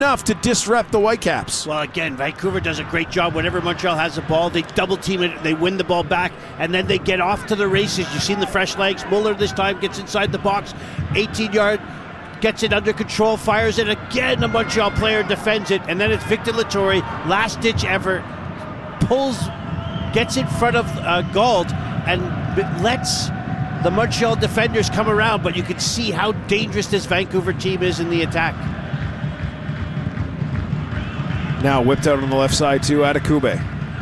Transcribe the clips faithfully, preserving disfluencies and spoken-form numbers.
enough to disrupt the Whitecaps. Well, again, Vancouver does a great job. Whenever Montreal has the ball, they double team it, they win the ball back, and then they get off to the races. You've seen the fresh legs. Muller this time gets inside the box, eighteen yard, gets it under control, fires it again. A Montreal player defends it, and then it's Victor Latore, last ditch effort, pulls, gets in front of uh, Gauld, and lets the Montreal defenders come around. But you can see how dangerous this Vancouver team is in the attack. Now whipped out on the left side to Adekugbe.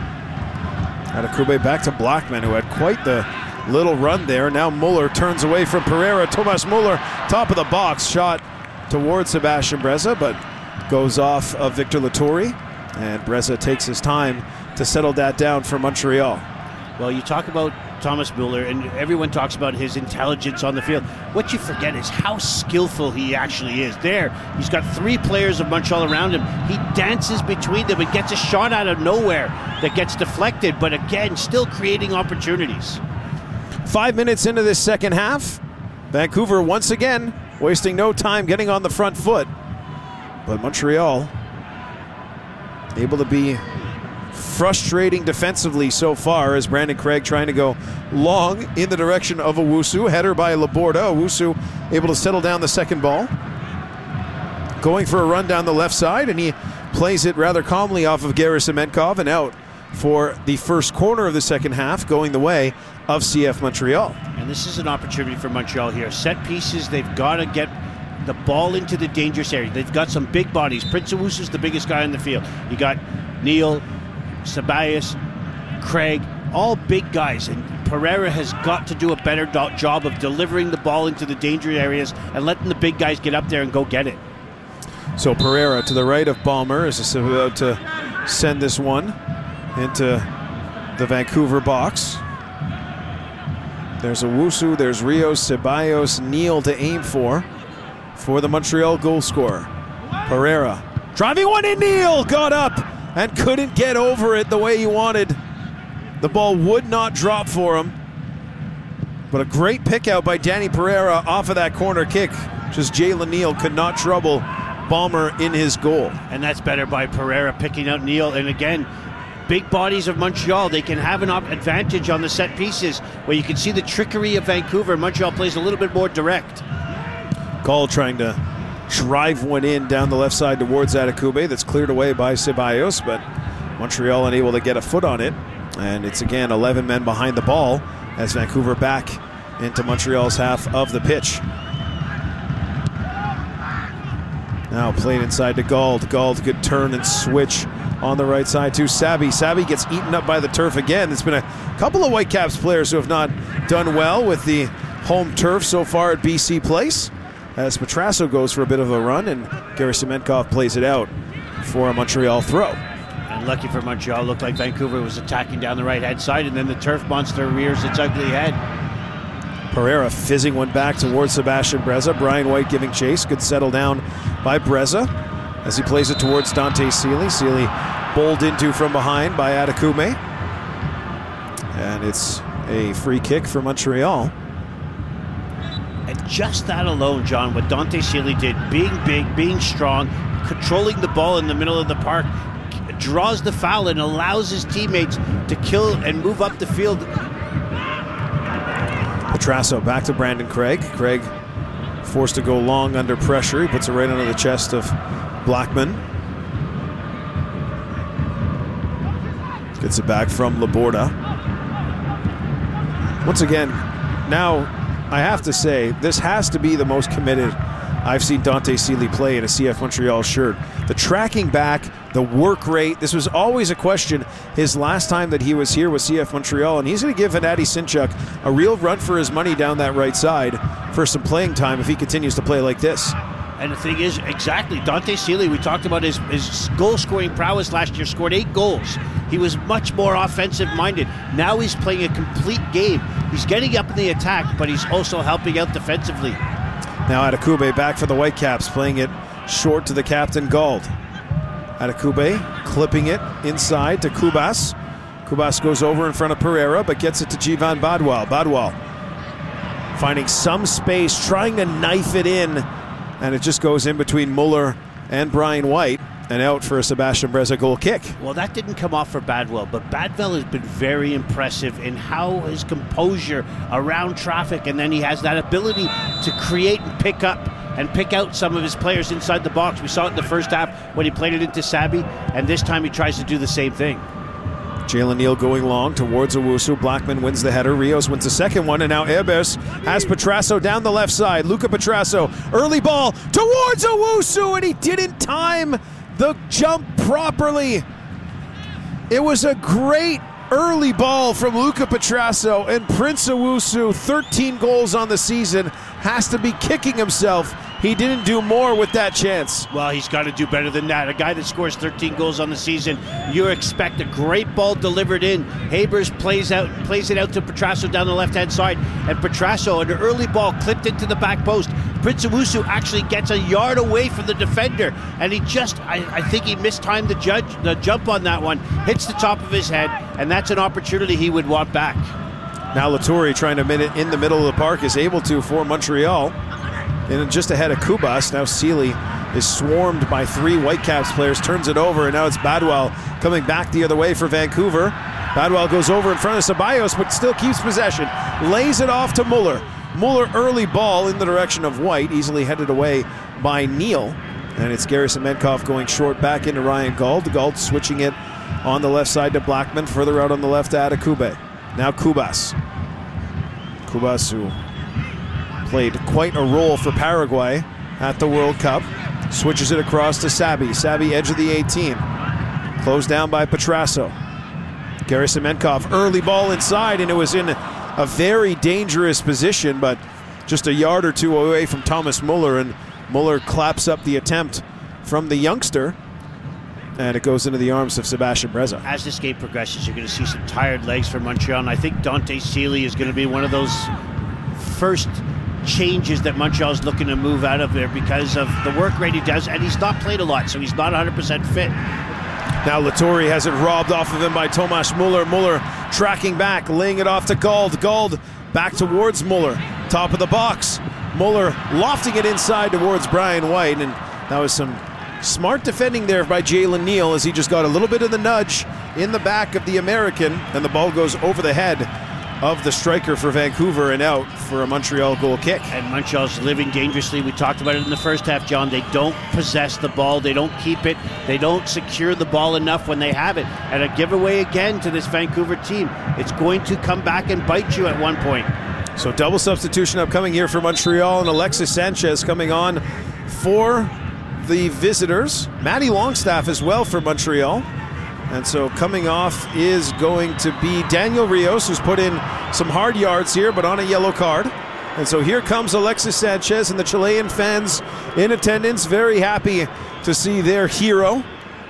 Adekugbe back to Blackman, who had quite the little run there. Now Muller turns away from Pereira. Thomas Muller, top of the box, shot towards Sebastian Breza, but goes off of Victor Latore. And Breza takes his time to settle that down for Montreal. Well, you talk about Thomas Muller, and everyone talks about his intelligence on the field. What you forget is how skillful he actually is. There, he's got three players of Montreal around him. He dances between them and gets a shot out of nowhere that gets deflected, but again, still creating opportunities. Five minutes into this second half, Vancouver once again wasting no time getting on the front foot. But Montreal able to be frustrating defensively so far, as Brandon Craig trying to go long in the direction of Owusu. Header by Laborda. Owusu able to settle down the second ball. Going for a run down the left side, and he plays it rather calmly off of Gerasimenkov and out for the first corner of the second half, going the way of C F Montreal. And this is an opportunity for Montreal here. Set pieces, they've got to get the ball into the dangerous area. They've got some big bodies. Prince Owusu's the biggest guy in the field. You got Neal, Ceballos, Craig, all big guys, and Pereira has got to do a better do- job of delivering the ball into the danger areas and letting the big guys get up there and go get it. So Pereira to the right of Balmer is about to send this one into the Vancouver box. There's Owusu, there's Rios, Ceballos, Neal to aim for, for the Montreal goal scorer. Pereira driving one in, Neal got up and couldn't get over it the way he wanted. The ball would not drop for him. But a great pick out by Danny Pereira off of that corner kick. Just Jalen Neal could not trouble Balmer in his goal. And that's better by Pereira picking out Neal. And again, big bodies of Montreal, they can have an advantage on the set pieces where you can see the trickery of Vancouver. Montreal plays a little bit more direct. Gauld trying to drive one in down the left side towards Adekugbe. That's cleared away by Ceballos, but Montreal unable to get a foot on it. And it's again eleven men behind the ball as Vancouver back into Montreal's half of the pitch. Now played inside to Gauld. Gauld could turn and switch on the right side to Sabi. Sabi gets eaten up by the turf again. There's been a couple of Whitecaps players who have not done well with the home turf so far at B C Place, as Petrasso goes for a bit of a run and Gerasimenkov plays it out for a Montreal throw. And lucky for Montreal, looked like Vancouver was attacking down the right-hand side, and then the turf monster rears its ugly head. Pereira fizzing one back towards Sebastian Breza. Brian White giving chase. Good settle down by Breza as he plays it towards Dante Sealy. Sealy bowled into from behind by Adekugbe. And it's a free kick for Montreal. And just that alone, John, what Dante Sealy did, being big, being strong, controlling the ball in the middle of the park, draws the foul and allows his teammates to kill and move up the field. Petrasso back to Brandon Craig. Craig forced to go long under pressure. He puts it right under the chest of Blackman. Gets it back from Laborda. Once again, now I have to say, this has to be the most committed I've seen Dante Sealy play in a C F Montreal shirt. The tracking back, the work rate, this was always a question. His last time that he was here with C F Montreal, and he's going to give Hennady Sinchuk a real run for his money down that right side for some playing time if he continues to play like this. And the thing is, exactly, Dante Sealy, we talked about his, his goal-scoring prowess last year, scored eight goals. He was much more offensive-minded. Now he's playing a complete game. He's getting up in the attack, but he's also helping out defensively. Now Adekugbe back for the Whitecaps, playing it short to the captain, Gauld. Adekugbe clipping it inside to Kubas. Kubas goes over in front of Pereira, but gets it to Jivan Badwal. Badwal finding some space, trying to knife it in, and it just goes in between Muller and Brian White, and out for a Sebastian Breza goal kick. Well, that didn't come off for Badwell, but Badwell has been very impressive in how his composure around traffic, and then he has that ability to create and pick up and pick out some of his players inside the box. We saw it in the first half when he played it into Sabi, and this time he tries to do the same thing. Jalen Neal going long towards Owusu. Blackman wins the header. Rios wins the second one, and now Ebers has Petrasso down the left side. Luca Petrasso, early ball towards Owusu, and he didn't time the jump properly. It was a great early ball from Luca Petrasso, and Prince Owusu, thirteen goals on the season, has to be kicking himself. He didn't do more with that chance. Well, he's got to do better than that. A guy that scores thirteen goals on the season, you expect a great ball delivered in. Habers plays out, plays it out to Petrasso down the left-hand side, and Petrasso, an early ball clipped into the back post. Prince Owusu actually gets a yard away from the defender, and he just, I, I think he mistimed the, judge, the jump on that one, hits the top of his head, and that's an opportunity he would want back. Now Latouri trying to min it in the middle of the park is able to for Montreal. And just ahead of Kubas, now Sealy is swarmed by three Whitecaps players, turns it over, and now it's Badwell coming back the other way for Vancouver. Badwell goes over in front of Ceballos, but still keeps possession. Lays it off to Muller. Muller early ball in the direction of White, easily headed away by Neal. And it's Garrison Menkov going short back into Ryan Gauld. Gauld switching it on the left side to Blackman, further out on the left to Adekube. Now Kubas. Kubas, who played quite a role for Paraguay at the World Cup. Switches it across to Sabi. Sabi, edge of the eighteen. Closed down by Petrasso. Garrison Menkov, early ball inside, and it was in a very dangerous position, but just a yard or two away from Thomas Muller, and Muller claps up the attempt from the youngster, and it goes into the arms of Sebastian Breza. As this game progresses, you're going to see some tired legs for Montreal, and I think Dante Sealy is going to be one of those first changes that Montreal's looking to move out of there because of the work rate he does, and he's not played a lot, so he's not one hundred percent fit. Now Latouri has it robbed off of him by Tomas Muller. Muller tracking back, laying it off to Gauld. Gauld back towards Muller. Top of the box. Muller lofting it inside towards Brian White, and that was some smart defending there by Jalen Neal as he just got a little bit of the nudge in the back of the American, and the ball goes over the head of the striker for Vancouver and out for a Montreal goal kick. And Montreal's living dangerously. We talked about it in the first half, John. They don't possess the ball. They don't keep it. They don't secure the ball enough when they have it. And a giveaway again to this Vancouver team. It's going to come back and bite you at one point. So double substitution upcoming here for Montreal, and Alexis Sanchez coming on for the visitors. Matty Longstaff as well for Montreal. And so coming off is going to be Daniel Rios, who's put in some hard yards here, but on a yellow card. And so here comes Alexis Sanchez, and the Chilean fans in attendance, very happy to see their hero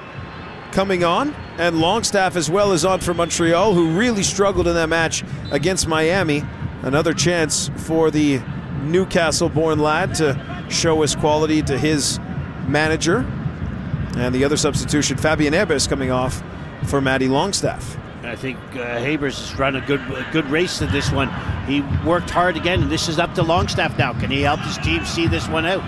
coming on. And Longstaff as well is on for Montreal, who really struggled in that match against Miami. Another chance for the Newcastle-born lad to show his quality to his manager. And the other substitution, Fabian Ebers, coming off for Matty Longstaff. I think uh, Habers has run a good a good race to this one. He worked hard again, and this is up to Longstaff now. Can he help his team see this one out?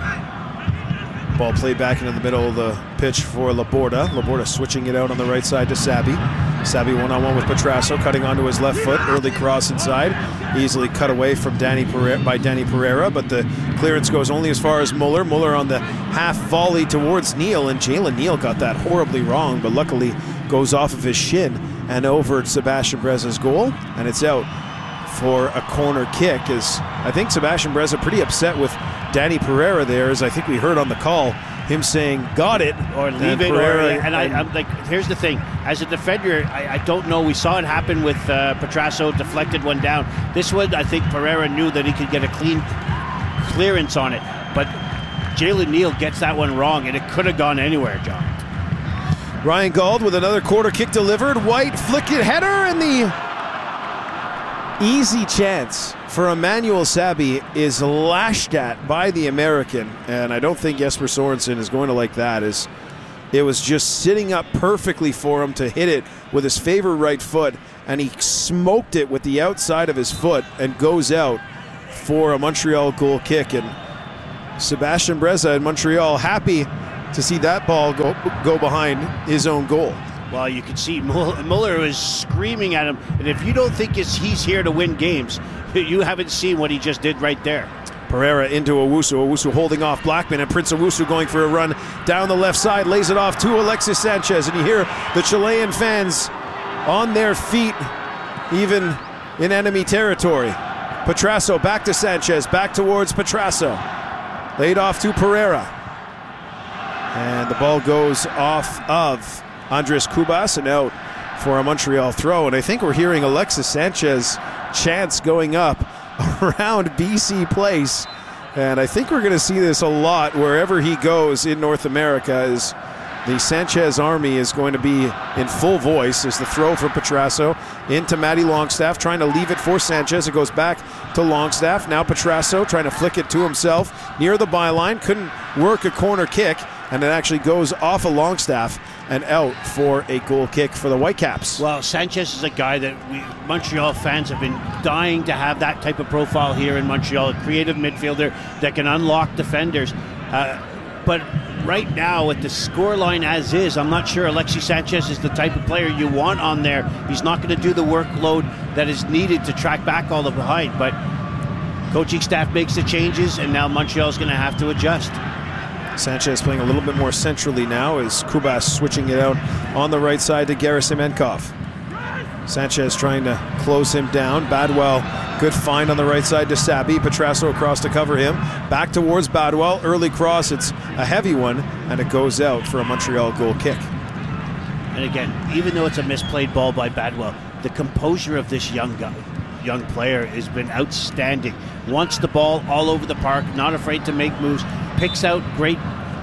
Ball played back into the middle of the pitch for Laborda. Laborda switching it out on the right side to Sabi. Sabi one-on-one with Petrasso, cutting onto his left foot. Early cross inside. Easily cut away from Danny Pereira, by Danny Pereira, but the clearance goes only as far as Muller. Muller on the half volley towards Neal, and Jalen Neal got that horribly wrong, but luckily goes off of his shin and over Sebastian Breza's goal, and it's out for a corner kick. As I think Sebastian Breza pretty upset with Danny Pereira there, as I think we heard on the call him saying got it or leave it Pereira, or, and I, I'm like, here's the thing, as a defender I, I don't know, we saw it happen with uh, Petrasso, deflected one down. This one I think Pereira knew that he could get a clean clearance on it, but Jalen Neal gets that one wrong, and it could have gone anywhere, John. Ryan Gauld with another quarter kick delivered. White flicked it, header, and the easy chance for Emmanuel Sabi is lashed at by the American, and I don't think Jesper Sorensen is going to like that, as it was just sitting up perfectly for him to hit it with his favorite right foot, and he smoked it with the outside of his foot and goes out for a Montreal goal kick. And Sebastian Breza in Montreal happy to see that ball go go behind his own goal. Well, you can see Muller was screaming at him, and if you don't think it's, he's here to win games, you haven't seen what he just did right there. Pereira into Owusu. Owusu holding off Blackman, and Prince Owusu going for a run down the left side, lays it off to Alexis Sanchez, and you hear the Chilean fans on their feet, even in enemy territory. Petrasso back to Sanchez, back towards Petrasso. Laid off to Pereira. And the ball goes off of Andres Cubas and out for a Montreal throw. And I think we're hearing Alexis Sanchez chants going up around B C Place. And I think we're going to see this a lot wherever he goes in North America, as the Sanchez army is going to be in full voice as the throw from Petrasso into Matty Longstaff, trying to leave it for Sanchez. It goes back to Longstaff. Now Petrasso trying to flick it to himself near the byline. Couldn't work a corner kick, and it actually goes off of Longstaff and out for a goal kick for the Whitecaps. Well, Sanchez is a guy that we Montreal fans have been dying to have that type of profile here in Montreal, a creative midfielder that can unlock defenders. Uh, but right now, with the scoreline as is, I'm not sure Alexis Sanchez is the type of player you want on there. He's not going to do the workload that is needed to track back all the behind. But coaching staff makes the changes, and now Montreal's going to have to adjust. Sanchez playing a little bit more centrally now as Cubas switching it out on the right side to Gerasimenkov. Sanchez trying to close him down. Badwell, good find on the right side to Sabi. Petrasso across to cover him. Back towards Badwell. Early cross. It's a heavy one, and it goes out for a Montreal goal kick. And again, even though it's a misplayed ball by Badwell, the composure of this young guy, young player has been outstanding. Wants the ball all over the park, not afraid to make moves, picks out great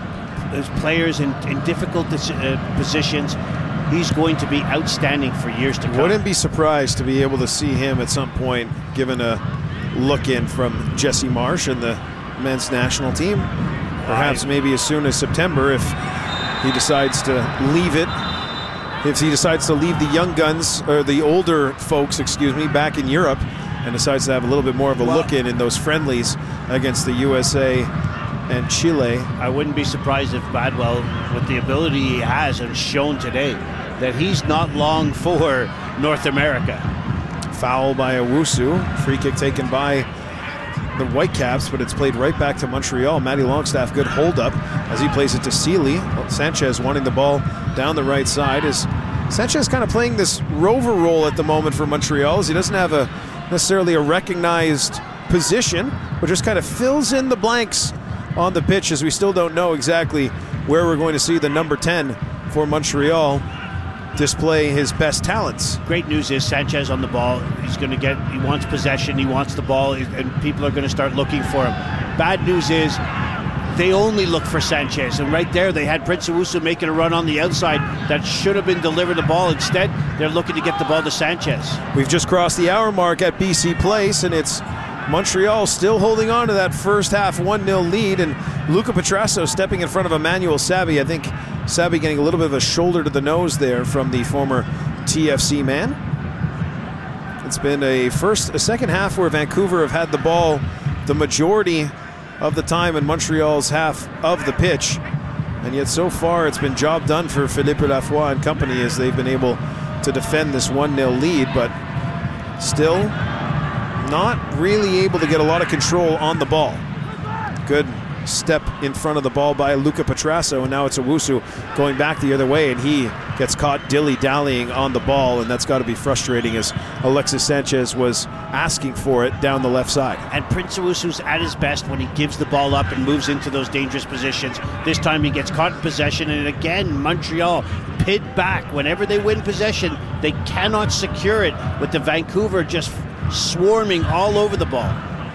players in, in difficult uh, positions. He's going to be outstanding for years to come. Wouldn't be surprised to be able to see him at some point given a look in from Jesse Marsh and the men's national team. Perhaps maybe as soon as September if he decides to leave it. If he decides to leave the young guns, or the older folks, excuse me, back in Europe, and decides to have a little bit more of a well, look in in those friendlies against the U S A and Chile. I wouldn't be surprised if Badwell, with the ability he has and shown today, that he's not long for North America. Foul by Owusu. Free kick taken by the Whitecaps, but it's played right back to Montreal. Matty Longstaff, good hold up as he plays it to Seeley. Sanchez wanting the ball down the right side. Is Sanchez kind of playing this rover role at the moment for Montreal, as he doesn't have a necessarily a recognized position, but just kind of fills in the blanks on the pitch, as we still don't know exactly where we're going to see the number ten for Montreal display his best talents. Great news is Sanchez on the ball. He's going to get, he wants possession, he wants the ball, and people are going to start looking for him. Bad news is they only look for Sanchez, and right there they had Prince Owusu making a run on the outside that should have been delivered the ball. Instead, they're looking to get the ball to Sanchez. We've just crossed the hour mark at B C Place, and it's Montreal still holding on to that first half one nil lead, and Luca Petrasso stepping in front of Emmanuel Sabi. I think Sabi getting a little bit of a shoulder to the nose there from the former T F C man. It's been a first, a second half where Vancouver have had the ball the majority of the time in Montreal's half of the pitch, and yet so far it's been job done for Philippe Lafoy and company as they've been able to defend this one nil lead, but still not really able to get a lot of control on the ball. Good step in front of the ball by Luca Petrasso, and now it's Owusu going back the other way, and he gets caught dilly-dallying on the ball, and that's got to be frustrating as Alexis Sanchez was asking for it down the left side. And Prince Owusu's at his best when he gives the ball up and moves into those dangerous positions. This time he gets caught in possession, and again Montreal pit back. Whenever they win possession, they cannot secure it, with the Vancouver just swarming all over the ball.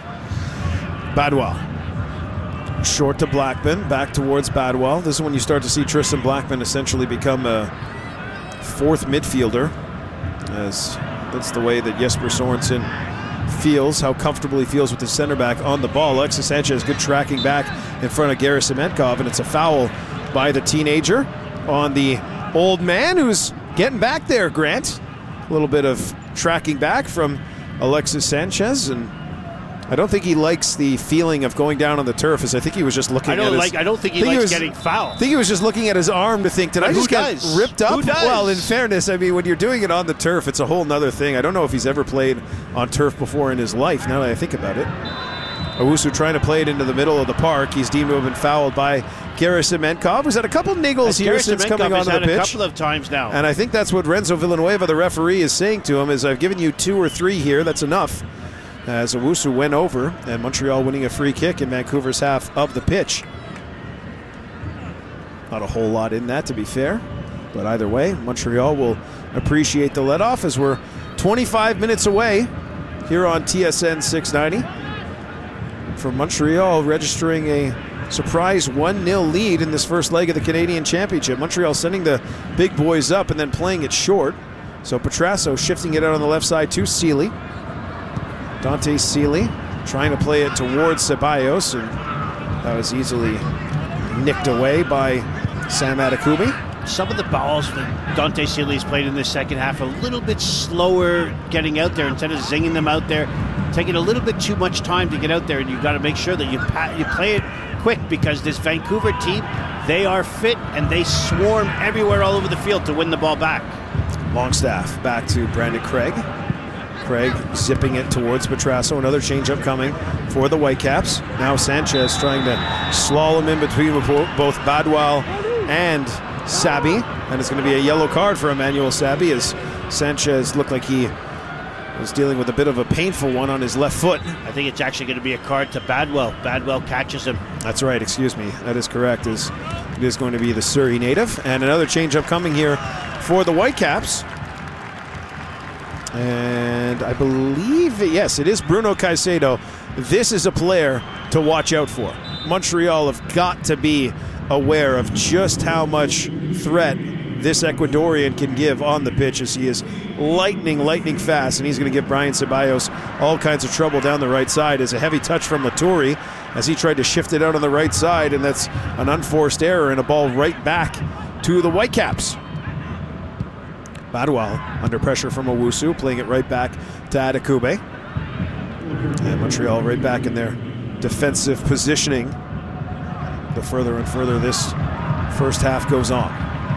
Badwell short to Blackman, back towards Badwell. This is when you start to see Tristan Blackman essentially become a fourth midfielder, as that's the way that Jesper Sorensen feels, how comfortable he feels with his center back on the ball. Alexis Sanchez, good tracking back in front of Gerasimenkov, and it's a foul by the teenager on the old man who's getting back there, Grant. A little bit of tracking back from Alexis Sanchez, and I don't think he likes the feeling of going down on the turf. As I think he was just looking I don't at his, like. I don't think he think likes he was, getting fouled. I think he was just looking at his arm to think, did But I who just get does? ripped up? Who does? Well, in fairness, I mean, when you're doing it on the turf, it's a whole nother thing. I don't know if he's ever played on turf before in his life, now that I think about it. Owusu trying to play it into the middle of the park. He's deemed to have been fouled by Garrison Menkov, who's had a couple niggles here Garrison since Menkov coming has onto the had pitch. a couple of times now. And I think that's what Renzo Villanueva, the referee, is saying to him, is I've given you two or three here. That's enough. As Owusu went over, and Montreal winning a free kick in Vancouver's half of the pitch. Not a whole lot in that, to be fair. But either way, Montreal will appreciate the let-off as we're twenty-five minutes away here on T S N six ninety. From Montreal registering a surprise one nil lead in this first leg of the Canadian Championship. Montreal sending the big boys up and then playing it short. So Petrasso shifting it out on the left side to Sealy. Dante Sealy trying to play it towards Ceballos, and that was easily nicked away by Sam Adekubi. Some of the balls that Dante Sealy's played in the second half a little bit slower getting out there instead of zinging them out there, taking a little bit too much time to get out there, and you've got to make sure that you pa- you play it quick, because this Vancouver team, they are fit and they swarm everywhere all over the field to win the ball back. Longstaff back to Brandon Craig. Craig zipping it towards Petrasso. Another changeup coming for the Whitecaps. Now Sanchez trying to slalom in between both Badwal and Sabi. And it's going to be a yellow card for Emmanuel Sabi, as Sanchez looked like he was dealing with a bit of a painful one on his left foot. I think it's actually going to be a card to Badwell. Badwell catches him. That's right, excuse me. That is correct. It is going to be the Surrey native. And another changeup coming here for the Whitecaps. And I believe, yes, it is Bruno Caicedo. This is a player to watch out for. Montreal have got to be aware of just how much threat this Ecuadorian can give on the pitch, as he is lightning, lightning fast, and he's going to give Brian Ceballos all kinds of trouble down the right side. As a heavy touch from Laturi as he tried to shift it out on the right side, and that's an unforced error and a ball right back to the Whitecaps. Badwal under pressure from Owusu, playing it right back to Adekube. And Montreal right back in their defensive positioning the further and further this first half goes on.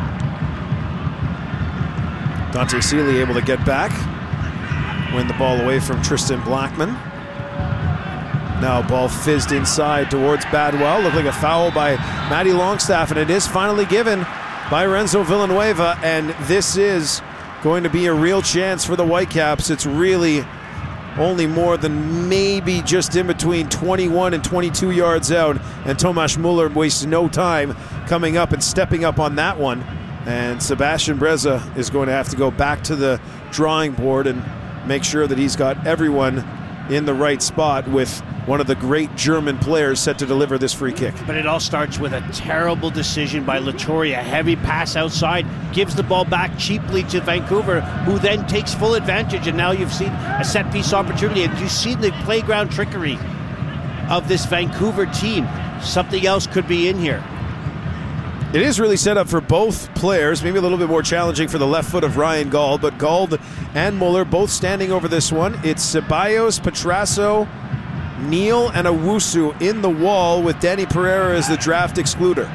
Dante Sealy able to get back, win the ball away from Tristan Blackman. Now ball fizzed inside towards Badwell. Looked like a foul by Matty Longstaff, and it is finally given by Renzo Villanueva, and this is going to be a real chance for the Whitecaps. It's really only more than maybe just in between twenty-one and twenty-two yards out, and Tomas Muller wastes no time coming up and stepping up on that one. And Sebastian Breza is going to have to go back to the drawing board and make sure that he's got everyone in the right spot, with one of the great German players set to deliver this free kick. But it all starts with a terrible decision by Laturi. A heavy pass outside, gives the ball back cheaply to Vancouver, who then takes full advantage, and now you've seen a set-piece opportunity, and you see the playground trickery of this Vancouver team. Something else could be in here. It is really set up for both players, maybe a little bit more challenging for the left foot of Ryan Gauld, but Gauld and Muller both standing over this one. It's Ceballos, Petrasso, Neal, and Owusu in the wall, with Danny Pereira as the draft excluder.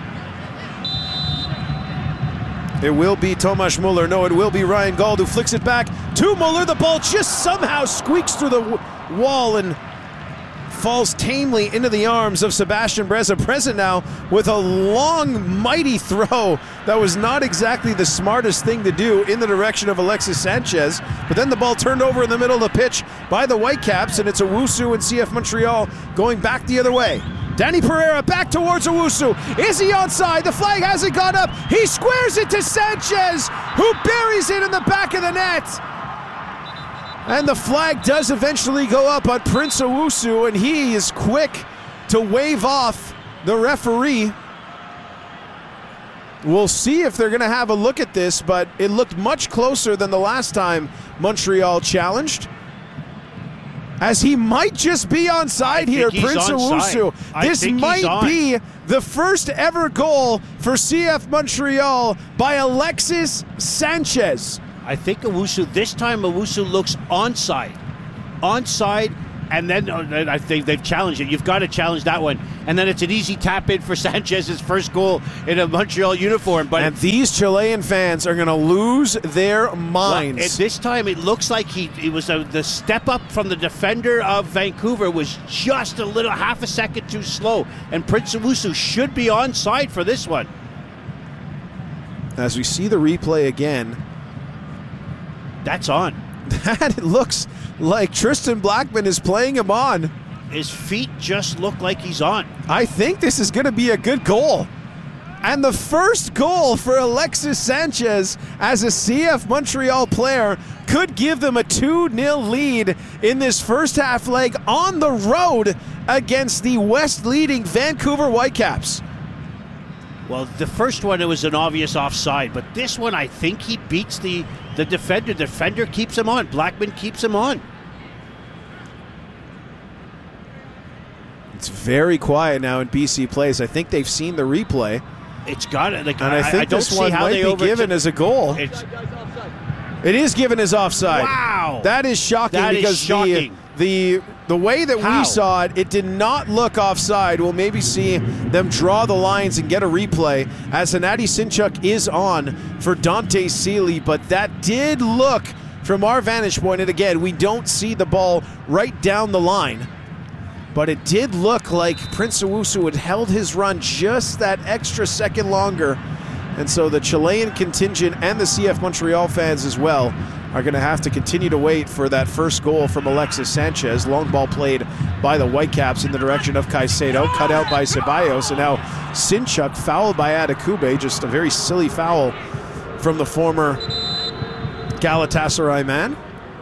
It will be Tomas Muller. No, it will be Ryan Gauld, who flicks it back to Muller. The ball just somehow squeaks through the w- wall and falls tamely into the arms of Sebastian Breza. Present now with a long, mighty throw that was not exactly the smartest thing to do in the direction of Alexis Sanchez. But then the ball turned over in the middle of the pitch by the Whitecaps, and it's Owusu and C F Montreal going back the other way. Danny Pereira back towards Owusu. Is he onside? The flag hasn't gone up. He squares it to Sanchez, who buries it in the back of the net. And the flag does eventually go up on Prince Owusu, and he is quick to wave off the referee. We'll see if they're going to have a look at this, but it looked much closer than the last time Montreal challenged, as he might just be onside here, Prince Owusu. This might be the first ever goal for C F Montreal by Alexis Sanchez. I think Owusu, this time Owusu looks onside. Onside, and then uh, I think they've challenged it. You've got to challenge that one. And then it's an easy tap in for Sanchez's first goal in a Montreal uniform. But and these Chilean fans are going to lose their minds. Well, at this time, it looks like he it was a, the step up from the defender of Vancouver was just a little half a second too slow. And Prince Owusu should be onside for this one. As we see the replay again, that's on. That looks like Tristan Blackmon is playing him on. His feet just look like he's on. I think this is going to be a good goal. And the first goal for Alexis Sanchez as a C F Montreal player could give them a two nil lead in this first half leg on the road against the West leading Vancouver Whitecaps. Well, the first one, it was an obvious offside, but this one, I think he beats the, the defender. The defender keeps him on. Blackmon keeps him on. It's very quiet now in B C Place. I think they've seen the replay. It's got it. Like, and I, I think I don't this see one how might they be over- given as a goal. It's, it is given as offside. Wow. That is shocking that because is shocking. the the the way that How? we saw it, it did not look offside. We'll maybe see them draw the lines and get a replay as Hennady Sinchuk is on for Dante Seeley, but that did look from our vantage point, and again, we don't see the ball right down the line, but it did look like Prince Owusu had held his run just that extra second longer. And so the Chilean contingent and the C F Montreal fans as well are going to have to continue to wait for that first goal from Alexis Sanchez. Long ball played by the Whitecaps in the direction of Caicedo, cut out by Ceballos, and now Sinchuk fouled by Adekugbe. Just a very silly foul from the former Galatasaray man.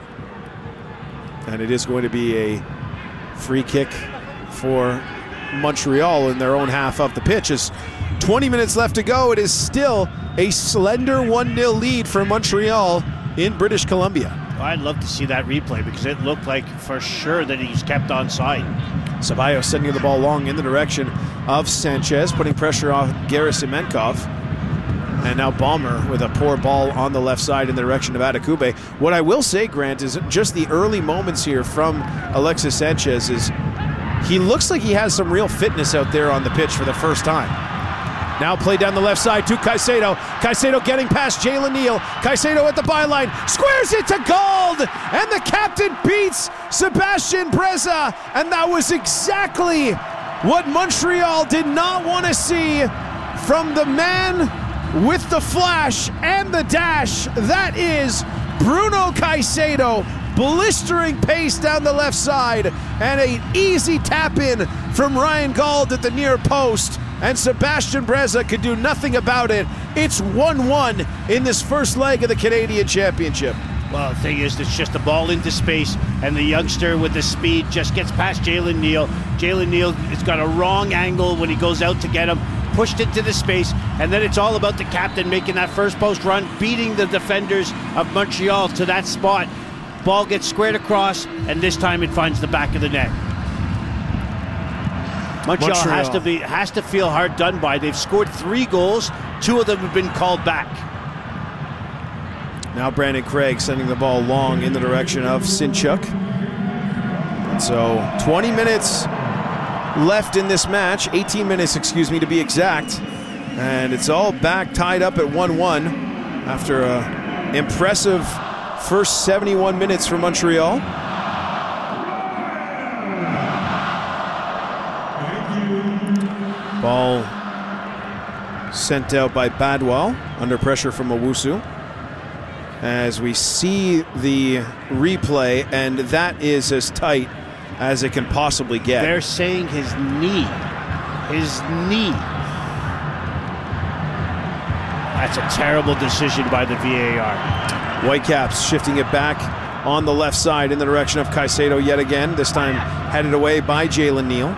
And it is going to be a free kick for Montreal in their own half of the pitch. As twenty minutes left to go, it is still a slender one nil lead for Montreal in British Columbia. I'd love to see that replay because it looked like for sure that he's kept onside. Ceballos sending the ball long in the direction of Sanchez, putting pressure on Gerasimenkov. And now Balmer with a poor ball on the left side in the direction of Adekugbe. What I will say, Grant, is just the early moments here from Alexis Sanchez is he looks like he has some real fitness out there on the pitch for the first time. Now play down the left side to Caicedo. Caicedo getting past Jalen Neal. Caicedo at the byline. Squares it to Gold. And the captain beats Sebastian Breza. And that was exactly what Montreal did not want to see from the man with the flash and the dash. That is Bruno Caicedo. Blistering pace down the left side. And an easy tap in from Ryan Gauld at the near post. And Sebastian Breza could do nothing about it. It's one one in this first leg of the Canadian Championship. Well, the thing is, it's just a ball into space, and the youngster with the speed just gets past Jalen Neal. Jalen Neal has got a wrong angle when he goes out to get him, pushed into the space, and then it's all about the captain making that first post run, beating the defenders of Montreal to that spot. Ball gets squared across, and this time it finds the back of the net. Montreal, Montreal has to be has to feel hard done by. They've scored three goals. Two of them have been called back. Now Brandon Craig sending the ball long in the direction of Sinchuk. And so twenty minutes left in this match. eighteen minutes, excuse me, to be exact. And it's all back tied up at one one after an impressive first seventy-one minutes for Montreal. Ball sent out by Badwell under pressure from Owusu. As we see the replay, and that is as tight as it can possibly get. They're saying his knee. His knee. That's a terrible decision by the V A R. Whitecaps shifting it back on the left side in the direction of Caicedo yet again, this time headed away by Jalen Neal.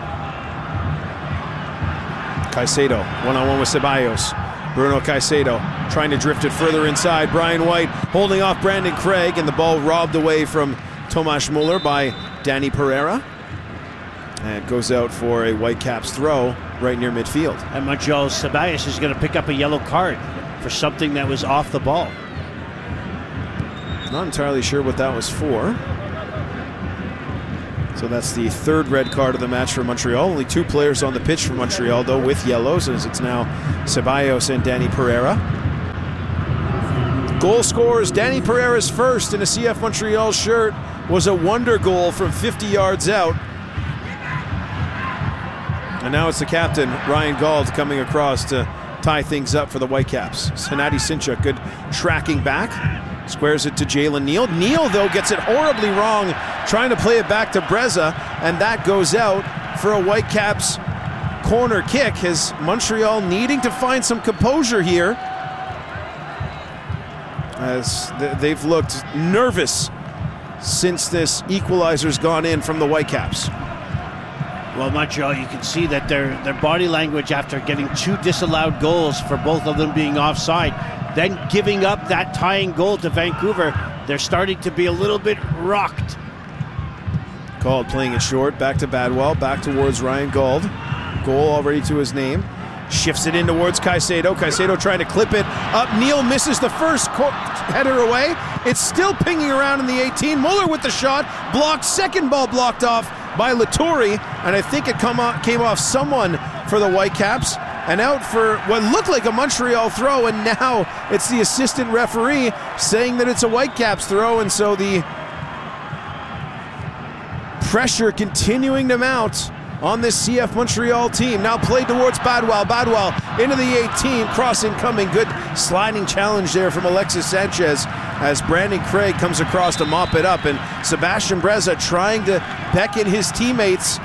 Caicedo, one-on-one with Ceballos. Bruno Caicedo trying to drift it further inside. Brian White holding off Brandon Craig, and the ball robbed away from Tomas Muller by Danny Pereira. And it goes out for a Whitecaps throw right near midfield. And Montreal Ceballos is going to pick up a yellow card for something that was off the ball. Not entirely sure what that was for. So that's the third red card of the match for Montreal. Only two players on the pitch for Montreal, though, with yellows, as it's now Ceballos and Danny Pereira. Goal scorers, Danny Pereira's first in a C F Montreal shirt was a wonder goal from fifty yards out. And now it's the captain, Ryan Gauld, coming across to tie things up for the Whitecaps. Hennady Sinchuk, good tracking back. Squares it to Jalen Neal. Neal, though, gets it horribly wrong, trying to play it back to Breza, and that goes out for a Whitecaps corner kick. As Montreal needing to find some composure here, as they've looked nervous since this equalizer's gone in from the Whitecaps. Well, Montreal, you can see that their, their body language after getting two disallowed goals for both of them being offside, then giving up that tying goal to Vancouver, they're starting to be a little bit rocked. Gauld playing it short, back to Badwell, back towards Ryan Gauld. Goal already to his name. Shifts it in towards Caicedo. Caicedo trying to clip it up. Neal misses the first header away. It's still pinging around in the eighteen. Muller with the shot. Blocked. Second ball blocked off by Laturi. And I think it come off, came off someone for the Whitecaps. And out for what looked like a Montreal throw. And now it's the assistant referee saying that it's a Whitecaps throw. And so the pressure continuing to mount on this C F Montreal team. Now played towards Badwell. Badwell into the eighteen. Cross incoming. Good sliding challenge there from Alexis Sanchez as Brandon Craig comes across to mop it up. And Sebastian Breza trying to beckon his teammates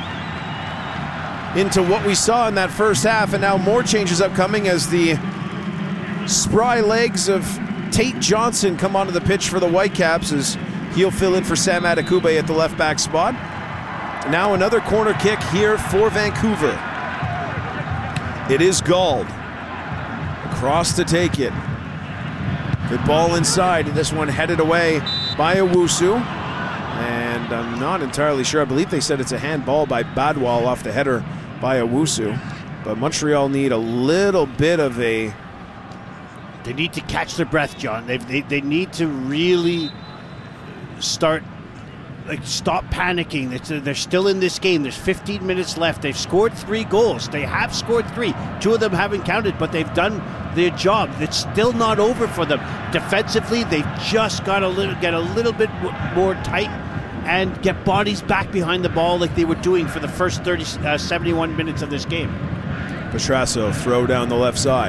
into what we saw in that first half. And now more changes upcoming as the spry legs of Tate Johnson come onto the pitch for the Whitecaps as he'll fill in for Sam Adekugbe at the left back spot. Now another corner kick here for Vancouver. It is Gauld. Across to take it. Good ball inside. This one headed away by Owusu. And I'm not entirely sure. I believe they said it's a handball by Badwell off the header by Owusu. But Montreal need a little bit of a... They need to catch their breath, John. They, they, they need to really start... Like, stop panicking. It's, uh, they're still in this game. There's fifteen minutes left. They've scored three goals. They have scored three. Two of them haven't counted, but they've done their job. It's still not over for them. Defensively, they've just got to little, get a little bit more tight and get bodies back behind the ball like they were doing for the first thirty, uh, seventy-one minutes of this game. Petrasso throw down the left side.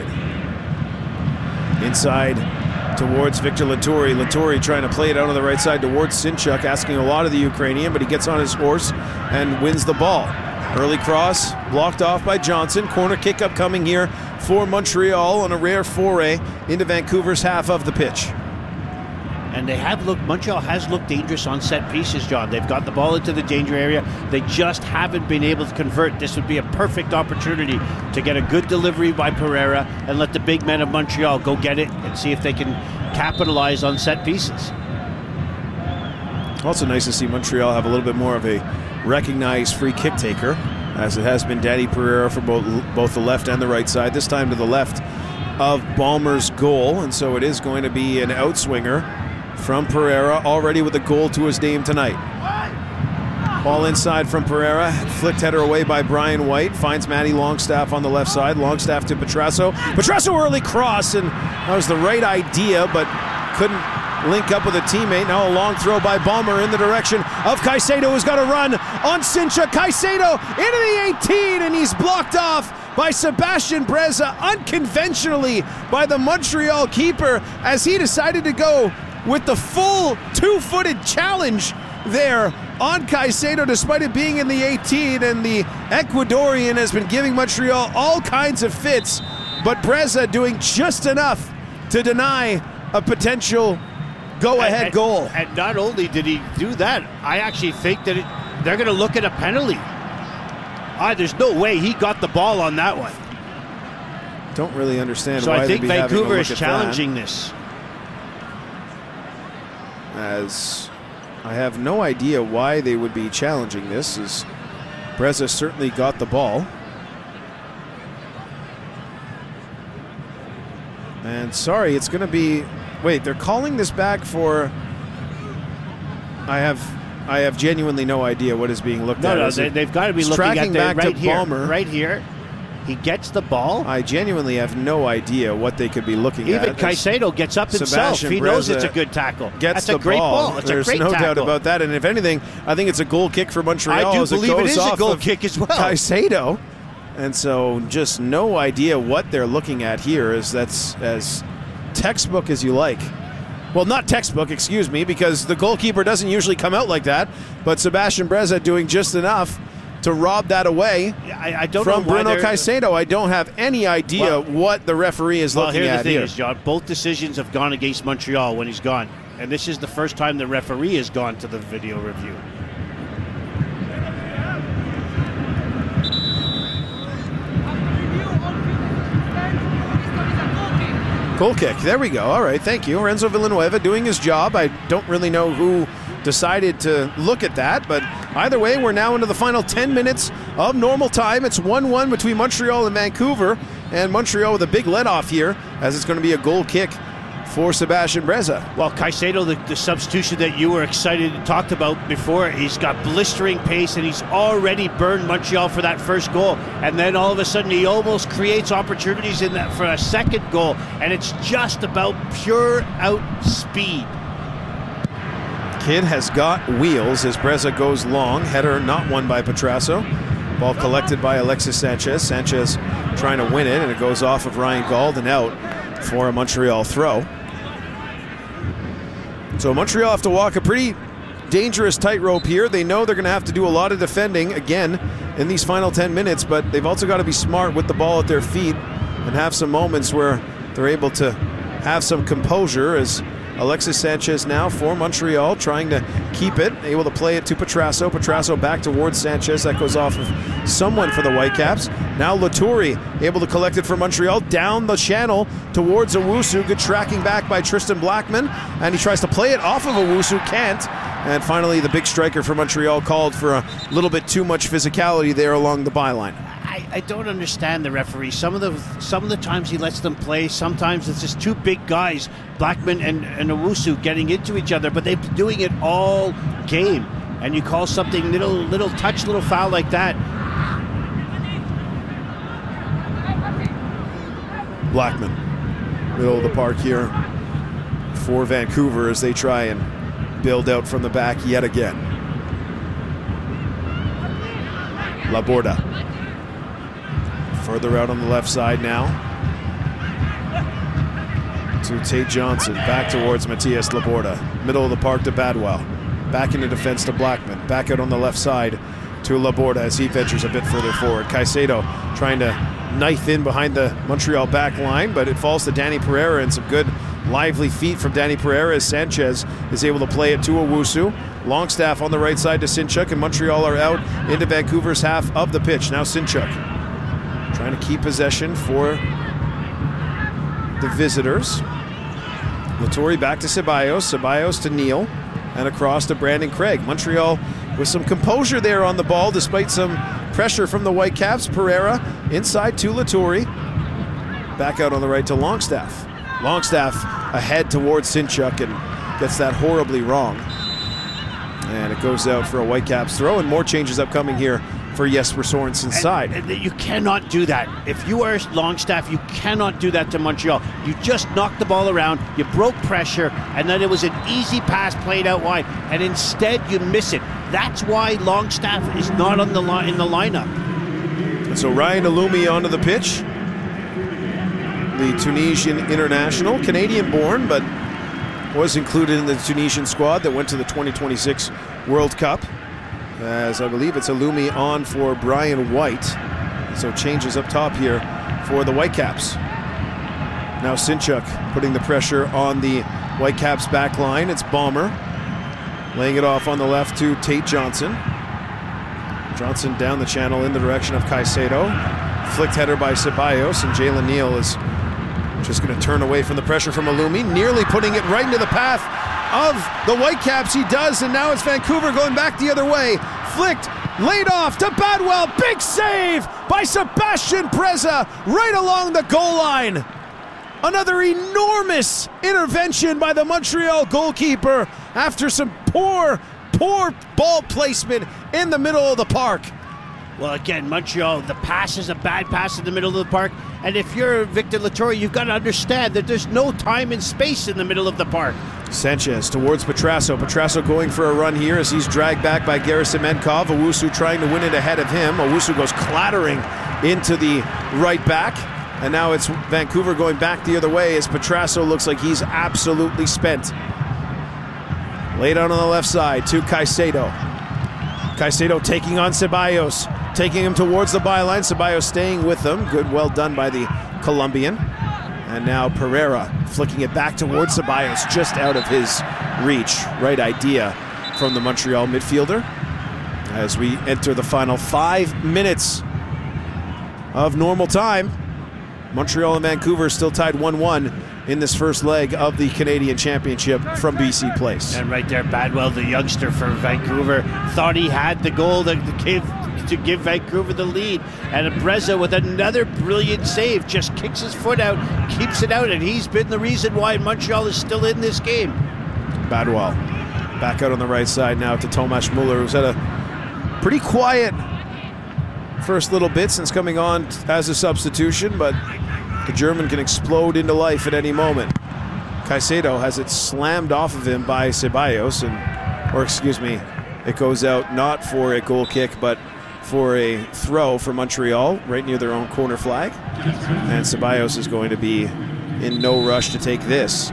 Inside towards Victor Laturi. Laturi trying to play it out on the right side towards Sinchuk, asking a lot of the Ukrainian, but he gets on his horse and wins the ball. Early cross, blocked off by Johnson. Corner kick upcoming here for Montreal on a rare foray into Vancouver's half of the pitch. And they have looked, Montreal has looked dangerous on set pieces, John. They've got the ball into the danger area. They just haven't been able to convert. This would be a perfect opportunity to get a good delivery by Pereira and let the big men of Montreal go get it and see if they can capitalize on set pieces. Also nice to see Montreal have a little bit more of a recognized free kick taker, as it has been Danny Pereira for both, both the left and the right side. This time to the left of Ballmer's goal, and so it is going to be an outswinger from Pereira, already with a goal to his name tonight. Ball inside from Pereira, flicked header away by Brian White, finds Matty Longstaff on the left side. Longstaff to Petrasso. Petrasso early cross, and that was the right idea, but couldn't link up with a teammate. Now a long throw by Ballmer in the direction of Caicedo, who's got a run on Sinchuk. Caicedo into the eighteen, and he's blocked off by Sebastian Breza unconventionally by the Montreal keeper as he decided to go with the full two-footed challenge there on Caicedo, despite it being in the eighteen, and the Ecuadorian has been giving Montreal all kinds of fits, but Breza doing just enough to deny a potential go-ahead and, goal. And not only did he do that, I actually think that it, they're going to look at a penalty. Ah, there's no way he got the ball on that one. Don't really understand so why I think they'd be having a Vancouver look is at challenging that. this. As I have no idea why they would be challenging this, as Breza certainly got the ball. And sorry, it's going to be... Wait, they're calling this back for... I have I have genuinely no idea what is being looked no, at. No, Is they, it, they've got to be looking tracking at the, back right to here. Balmer. Right here. He gets the ball. I genuinely have no idea what they could be looking Even at. Even Caicedo gets up himself. Sebastian He knows Breza it's a good tackle. Gets That's a the great ball. ball. It's There's a great no tackle. doubt about that. And if anything, I think it's a goal kick for Montreal. I do as believe it, it goes is a off goal of kick as well. Caicedo. And so just no idea what they're looking at here. Is that's as textbook as you like. Well, not textbook, excuse me, because the goalkeeper doesn't usually come out like that. But Sebastian Breza doing just enough to rob that away I, I don't from know why Bruno Caicedo. I don't have any idea well, what the referee is well, looking here's at the thing here. is, John, both decisions have gone against Montreal when he's gone. And this is the first time the referee has gone to the video review. Goal kick. There we go. All right. Thank you. Renzo Villanueva doing his job. I don't really know who decided to look at that, but either way, we're now into the final ten minutes of normal time. It's one one between Montreal and Vancouver, and Montreal with a big let-off here, as it's going to be a goal kick for Sebastian Breza. Well, Caicedo, the, the substitution that you were excited and talked about before, he's got blistering pace and he's already burned Montreal for that first goal. And then all of a sudden he almost creates opportunities in that for a second goal. And it's just about pure out speed. Kid has got wheels as Breza goes long. Header not won by Petrasso. Ball collected by Alexis Sanchez. Sanchez trying to win it, and it goes off of Ryan Gauld and out for a Montreal throw. So Montreal have to walk a pretty dangerous tightrope here. They know they're going to have to do a lot of defending again in these final ten minutes, but they've also got to be smart with the ball at their feet and have some moments where they're able to have some composure, as Alexis Sanchez now for Montreal trying to keep it, able to play it to Petrasso. Petrasso back towards Sanchez. That goes off of someone for the Whitecaps. Now Latourie able to collect it for Montreal down the channel towards Owusu. Good tracking back by Tristan Blackman, and he tries to play it off of Owusu, can't. And finally the big striker for Montreal called for a little bit too much physicality there along the byline. I, I don't understand the referee. Some of the some of the times he lets them play. Sometimes it's just two big guys, Blackman and, and Owusu, getting into each other. But they've been doing it all game. And you call something little little touch, little foul like that. Blackman, middle of the park here for Vancouver as they try and build out from the back yet again. Laborda. Further out on the left side now to Tate Johnson, back towards Matthias Laborda. Middle of the park to Badwell. Back into defense to Blackman. Back out on the left side to Laborda as he ventures a bit further forward. Caicedo trying to knife in behind the Montreal back line, but it falls to Danny Pereira, and some good lively feet from Danny Pereira as Sanchez is able to play it to Owusu. Longstaff on the right side to Sinchuk, and Montreal are out into Vancouver's half of the pitch. Now Sinchuk trying to keep possession for the visitors. Latourie back to Ceballos. Ceballos to Neal. And across to Brandon Craig. Montreal with some composure there on the ball despite some pressure from the Whitecaps. Pereira inside to Latourie. Back out on the right to Longstaff. Longstaff ahead towards Sinchuk and gets that horribly wrong. And it goes out for a Whitecaps throw, and more changes upcoming here for Jesper Sorensen's side. And, and you cannot do that. If you are Longstaff, you cannot do that to Montreal. You just knocked the ball around, you broke pressure, and then it was an easy pass played out wide, and instead you miss it. That's why Longstaff is not on the li- in the lineup. And so Ryan Alumi onto the pitch. The Tunisian international, Canadian-born, but was included in the Tunisian squad that went to the twenty twenty-six World Cup. As I believe it's Alumi on for Brian White. So changes up top here for the Whitecaps. Now Sinchuk putting the pressure on the Whitecaps back line. It's Balmer laying it off on the left to Tate Johnson. Johnson down the channel in the direction of Caicedo. Flicked header by Ceballos, and Jalen Neal is just going to turn away from the pressure from Alumi, nearly putting it right into the path of the Whitecaps. He does, and now it's Vancouver going back the other way. Flicked, laid off to Badwell. Big save by Sebastian Breza right along the goal line. Another enormous intervention by the Montreal goalkeeper after some poor Poor ball placement in the middle of the park. Well, again, Montreal, the pass is a bad pass in the middle of the park. And if you're Victor Latour, you've got to understand that there's no time and space in the middle of the park. Sanchez towards Petrasso. Petrasso going for a run here as he's dragged back by Gerasimenkov. Owusu trying to win it ahead of him. Owusu goes clattering into the right back. And now it's Vancouver going back the other way as Petrasso looks like he's absolutely spent. Laid out on the left side to Caicedo. Caicedo taking on Ceballos, taking him towards the byline. Ceballos staying with them. Good, well done by the Colombian. And now Pereira flicking it back towards Ceballos, just out of his reach. Right idea from the Montreal midfielder. As we enter the final five minutes of normal time, Montreal and Vancouver still tied one one in this first leg of the Canadian Championship from B C Place. And right there, Badwell, the youngster for Vancouver, thought he had the goal to give, to give Vancouver the lead. And Breza with another brilliant save, just kicks his foot out, keeps it out, and he's been the reason why Montreal is still in this game. Badwell back out on the right side now to Tomas Muller, who's had a pretty quiet first little bit since coming on as a substitution, but the German can explode into life at any moment. Caicedo has it slammed off of him by Ceballos, and, or excuse me, it goes out not for a goal kick, but for a throw for Montreal, right near their own corner flag. And Ceballos is going to be in no rush to take this,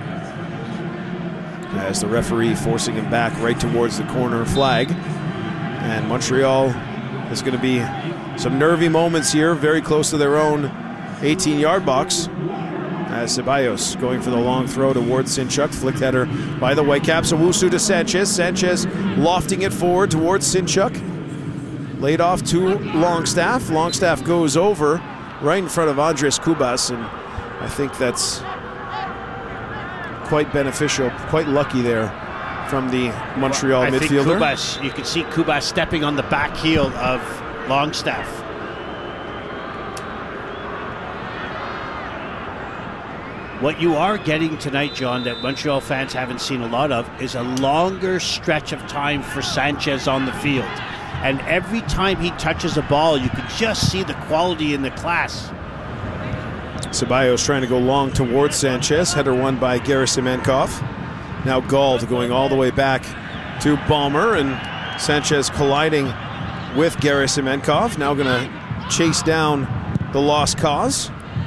as the referee forcing him back right towards the corner flag. And Montreal is going to be some nervy moments here, very close to their own eighteen-yard box, as Ceballos going for the long throw towards Sinchuk. Flicked header by the Whitecaps. Owusu to Sanchez. Sanchez lofting it forward towards Sinchuk. Laid off to Longstaff. Longstaff goes over right in front of Andres Cubas, and I think that's quite beneficial, quite lucky there from the Montreal well, I midfielder. Think Cubas, you can see Cubas stepping on the back heel of Longstaff. What you are getting tonight, John, that Montreal fans haven't seen a lot of, is a longer stretch of time for Sanchez on the field. And every time he touches a ball, you can just see the quality and the class. Ceballos trying to go long towards Sanchez. Header won by Gerasimenkov. Now Gauld going all the way back to Balmer, and Sanchez colliding with Gerasimenkov. Now going to chase down the lost cause.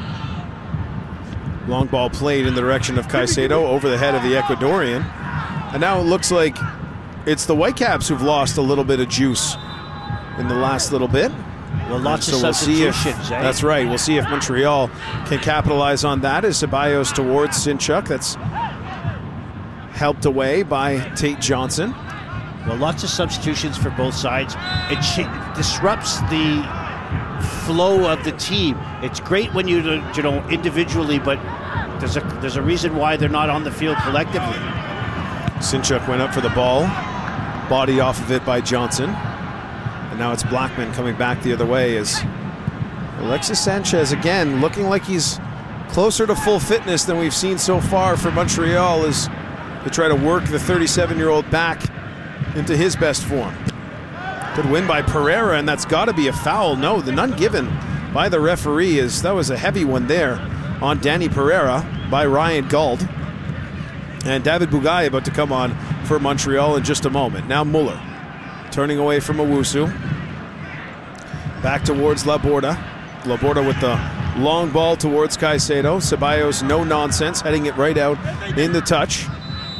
Long ball played in the direction of Caicedo over the head of the Ecuadorian. And now it looks like it's the Whitecaps who've lost a little bit of juice in the last little bit. Well, lots so of we'll substitutions, see if, eh? That's right. We'll see if Montreal can capitalize on that as Ceballos towards Sinchuk. That's helped away by Tate Johnson. Well, lots of substitutions for both sides. It ch- disrupts the flow of the team. It's great when you you know individually, but there's a there's a reason why they're not on the field collectively. Sinchuk went up for the ball, body off of it by Johnson, and now it's Blackman coming back the other way as Alexis Sanchez again looking like he's closer to full fitness than we've seen so far for Montreal as they try to work the thirty-seven-year-old back into his best form. Good win by Pereira, and that's got to be a foul. No, the none given by the referee. Is that was a heavy one there on Danny Pereira by Ryan Gauld. And David Bugay about to come on for Montreal in just a moment. Now Muller turning away from Owusu. Back towards Laborda. Laborda with the long ball towards Caicedo. Ceballos, no nonsense, heading it right out in the touch.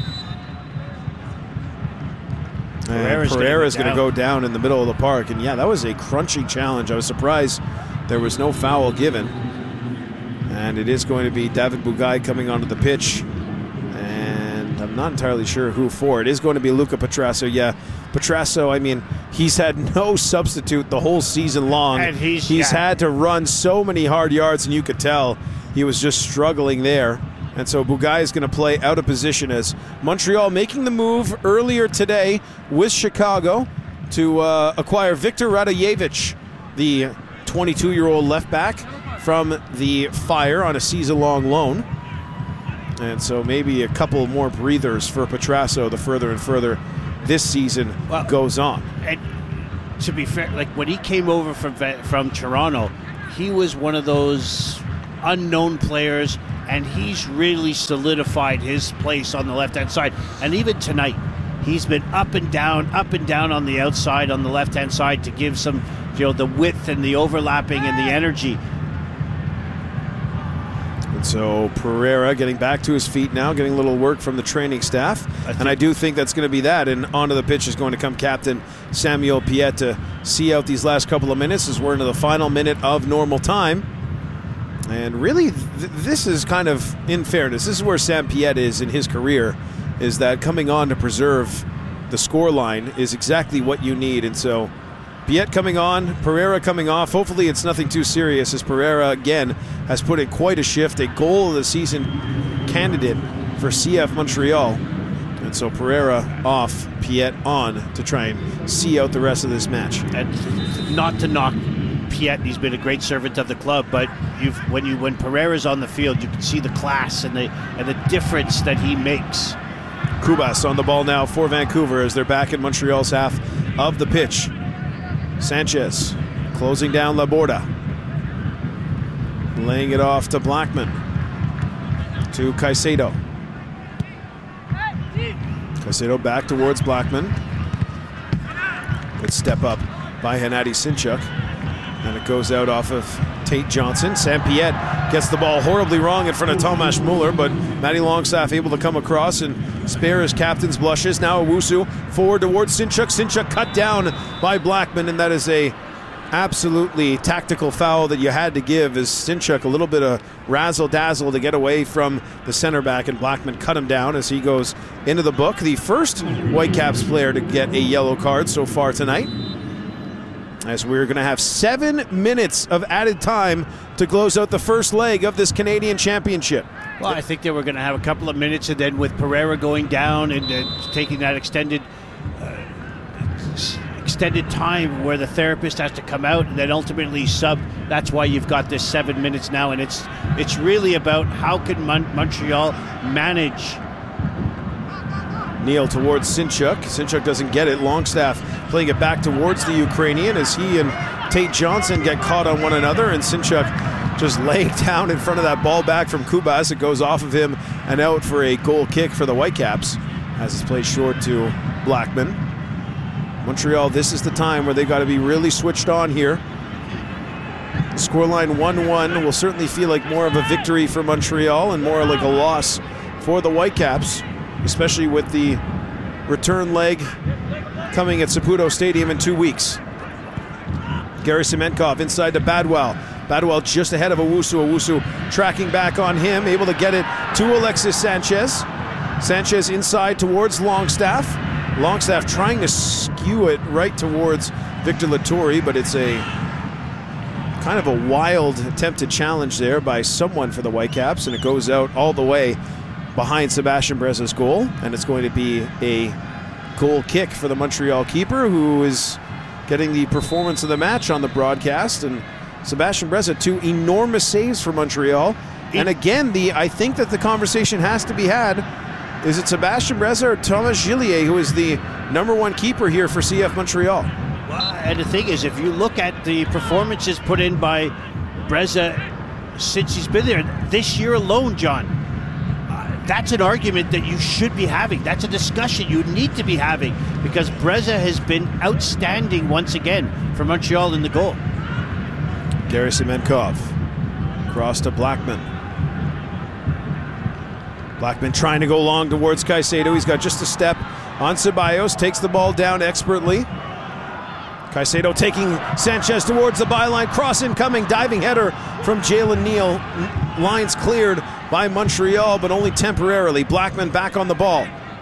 And Pereira's going to go down in the middle of the park. And yeah, that was a crunching challenge. I was surprised there was no foul given. And it is going to be David Bugay coming onto the pitch. And I'm not entirely sure who for. It is going to be Luca Petrasso. Yeah, Petrasso, I mean, he's had no substitute the whole season long. And he's he's yeah. had to run so many hard yards, and you could tell he was just struggling there. And so Bugay is going to play out of position as Montreal making the move earlier today with Chicago to uh, acquire Victor Radojevic, the twenty-two-year-old left back from the Fire on a season-long loan. And so maybe a couple more breathers for Petrasso the further and further this season well, goes on. And to be fair, like when he came over from from Toronto, he was one of those unknown players, and he's really solidified his place on the left-hand side. And even tonight, he's been up and down, up and down on the outside, on the left-hand side, to give some, you know, the width and the overlapping and the energy. And so Pereira getting back to his feet now, getting a little work from the training staff. I and I do think that's going to be that. And onto the pitch is going to come Captain Samuel Piette to see out these last couple of minutes as we're into the final minute of normal time. And really, th- this is kind of, in fairness, this is where Sam Piette is in his career, is that coming on to preserve the scoreline is exactly what you need. And so Piette coming on, Pereira coming off. Hopefully it's nothing too serious, as Pereira, again, has put in quite a shift, a goal of the season candidate for C F Montreal. And so Pereira off, Piette on to try and see out the rest of this match. And not to knock Piette, he's been a great servant of the club, but you've, when you when Pereira's on the field, you can see the class and the and the difference that he makes. Kubas on the ball now for Vancouver as they're back in Montreal's half of the pitch. Sanchez closing down Laborda, laying it off to Blackman, to Caicedo. Caicedo back towards Blackman. Good step up by Hennady Sinchuk, and it goes out off of Tate Johnson. Sam Piette gets the ball horribly wrong in front of Tomas Muller, but Matty Longstaff able to come across and spare his captain's blushes. Now Owusu forward towards Sinchuk. Sinchuk cut down by Blackman, and that is a absolutely tactical foul that you had to give, as Sinchuk a little bit of razzle-dazzle to get away from the center back, and Blackman cut him down as he goes into the book. The first Whitecaps player to get a yellow card so far tonight, as we're going to have seven minutes of added time to close out the first leg of this Canadian Championship. Well, I think they were going to have a couple of minutes, and then with Pereira going down and uh, taking that extended uh, extended time where the therapist has to come out and then ultimately sub, that's why you've got this seven minutes now, and it's it's really about how can Mon- Montreal manage. Neal towards Sinchuk. Sinchuk doesn't get it. Longstaff playing it back towards the Ukrainian as he and Tate Johnson get caught on one another, and Sinchuk just laying down in front of that ball back from Kubas. It goes off of him and out for a goal kick for the Whitecaps as it's played short to Blackman. Montreal, this is the time where they got to be really switched on here. The scoreline one one will certainly feel like more of a victory for Montreal and more like a loss for the Whitecaps, especially with the return leg coming at Saputo Stadium in two weeks. Gary Semenkov inside to Badwell. Badwell just ahead of Owusu. Owusu tracking back on him, able to get it to Alexis Sanchez. Sanchez inside towards Longstaff. Longstaff trying to skew it right towards Victor Latourie, but it's a kind of a wild attempted challenge there by someone for the Whitecaps, and it goes out all the way behind Sebastian Breza's goal, and it's going to be a goal kick for the Montreal keeper, who is getting the performance of the match on the broadcast. And Sebastian Breza, two enormous saves for Montreal. And again, the I think that the conversation has to be had. Is it Sebastian Breza or Thomas Gillier who is the number one keeper here for C F Montreal? Well, and the thing is, if you look at the performances put in by Breza since he's been there, this year alone, John, uh, that's an argument that you should be having. That's a discussion you need to be having, because Breza has been outstanding once again for Montreal in the goal. Gary Semenkov, cross to Blackman. Blackman trying to go long towards Caicedo. He's got just a step on Ceballos, takes the ball down expertly. Caicedo taking Sanchez towards the byline, cross incoming, diving header from Jalen Neal. Lines cleared by Montreal, but only temporarily. Blackman back on the ball.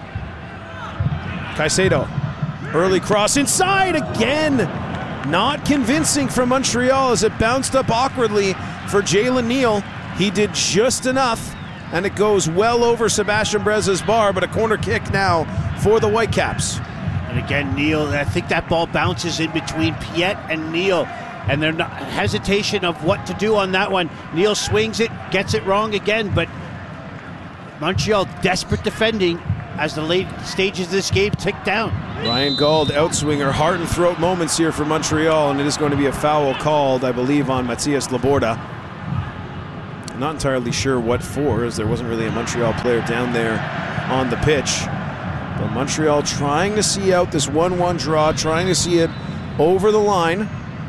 Caicedo, early cross inside again. Not convincing from Montreal as it bounced up awkwardly for Jalen Neal. He did just enough, and it goes well over Sebastian Breza's bar, but a corner kick now for the Whitecaps. And again, Neal, I think that ball bounces in between Piette and Neal, and there's not hesitation of what to do on that one. Neal swings it, gets it wrong again, but Montreal desperate defending, as the late stages of this game tick down. Ryan Gauld, outswinger, heart and throat moments here for Montreal, and it is going to be a foul called, I believe, on Matthias Laborda. I'm not entirely sure what for, as there wasn't really a Montreal player down there on the pitch. But Montreal trying to see out this one one draw, trying to see it over the line.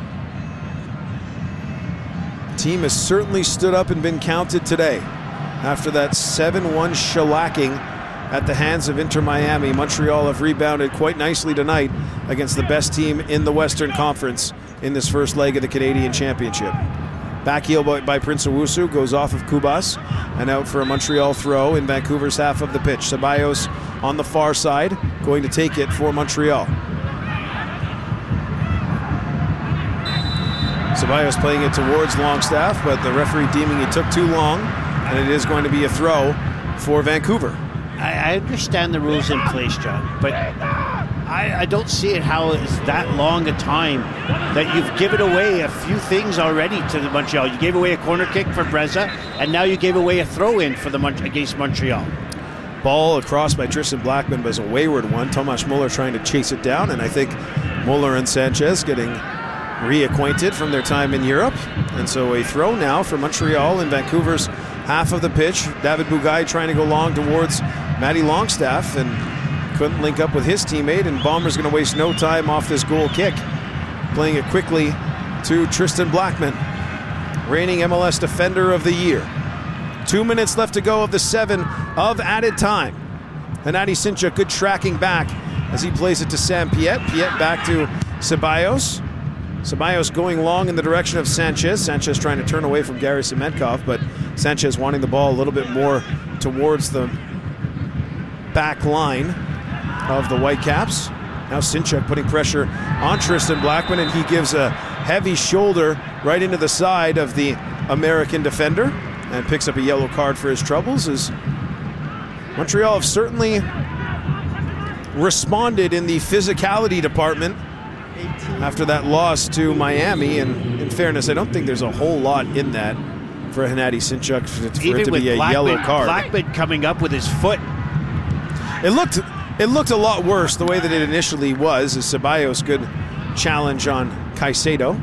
The team has certainly stood up and been counted today. After that seven one shellacking at the hands of Inter Miami, Montreal have rebounded quite nicely tonight against the best team in the Western Conference in this first leg of the Canadian Championship. Back heel by, by Prince Owusu, goes off of Kubas and out for a Montreal throw in Vancouver's half of the pitch. Ceballos on the far side, going to take it for Montreal. Ceballos playing it towards Longstaff, but the referee deeming he took too long, and it is going to be a throw for Vancouver. I, I understand the rules in place, John, but I, I don't see it how it's that long a time that you've given away a few things already to the Montreal. You gave away a corner kick for Breza, and now you gave away a throw-in for the Mon- against Montreal. Ball across by Tristan Blackman was a wayward one. Tomas Muller trying to chase it down, and I think Muller and Sanchez getting reacquainted from their time in Europe. And so a throw now for Montreal in Vancouver's half of the pitch. David Bugaj trying to go long towards Matty Longstaff and couldn't link up with his teammate, and Bomber's going to waste no time off this goal kick. Playing it quickly to Tristan Blackman, reigning M L S Defender of the Year. Two minutes left to go of the seven of added time. Hennady Sincha, good tracking back as he plays it to Sam Piet. Piet back to Ceballos. Ceballos going long in the direction of Sanchez. Sanchez trying to turn away from Gary Semenkov, but Sanchez wanting the ball a little bit more towards the back line of the Whitecaps. Now Sinchuk putting pressure on Tristan Blackman, and he gives a heavy shoulder right into the side of the American defender and picks up a yellow card for his troubles. As Montreal have certainly responded in the physicality department after that loss to Miami, and in fairness, I don't think there's a whole lot in that for Hennady Sinchuk for, for Even it to with be a Blackman, yellow card. Blackman coming up with his foot. It looked it looked a lot worse the way that it initially was, as Ceballos good challenge on Caicedo.